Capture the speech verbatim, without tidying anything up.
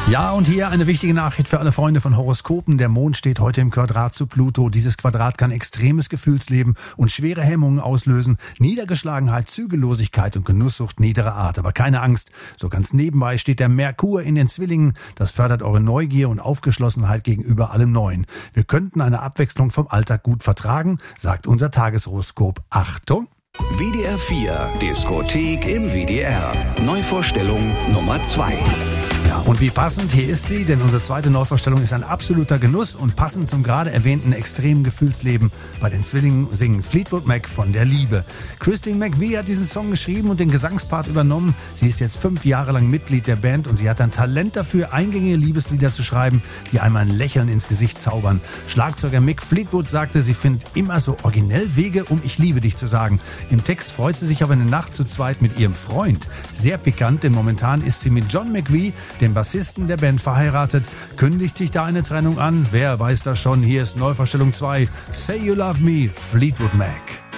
Ja, und hier eine wichtige Nachricht für alle Freunde von Horoskopen. Der Mond steht heute im Quadrat zu Pluto. Dieses Quadrat kann extremes Gefühlsleben und schwere Hemmungen auslösen. Niedergeschlagenheit, Zügellosigkeit und Genusssucht niederer Art. Aber keine Angst, so ganz nebenbei steht der Merkur in den Zwillingen. Das fördert eure Neugier und Aufgeschlossenheit gegenüber allem Neuen. Wir könnten eine Abwechslung vom Alltag gut vertragen, sagt unser Tageshoroskop. Achtung! W D R vier, Diskothek im W D R. Neuvorstellung Nummer zwei. Ja, und wie passend, hier ist sie, denn unsere zweite Neuvorstellung ist ein absoluter Genuss und passend zum gerade erwähnten extremen Gefühlsleben. Bei den Zwillingen singen Fleetwood Mac von der Liebe. Christine McVie hat diesen Song geschrieben und den Gesangspart übernommen. Sie ist jetzt fünf Jahre lang Mitglied der Band und sie hat ein Talent dafür, eingängige Liebeslieder zu schreiben, die einem ein Lächeln ins Gesicht zaubern. Schlagzeuger Mick Fleetwood sagte, sie findet immer so originell Wege, um ich liebe dich zu sagen. Im Text freut sie sich auf eine Nacht zu zweit mit ihrem Freund. Sehr pikant, denn momentan ist sie mit John McVie, dem Bassisten der Band, verheiratet. Kündigt sich da eine Trennung an? Wer weiß das schon? Hier ist Neuvorstellung zwei. Say You Love Me, Fleetwood Mac.